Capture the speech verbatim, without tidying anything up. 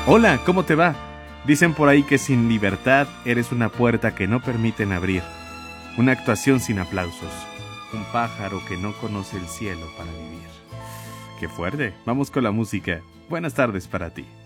Hola, ¿cómo te va? Dicen por ahí que sin libertad eres una puerta que no permiten abrir, una actuación sin aplausos, un pájaro que no conoce el cielo para vivir. ¡Qué fuerte! Vamos con la música. Buenas tardes para ti.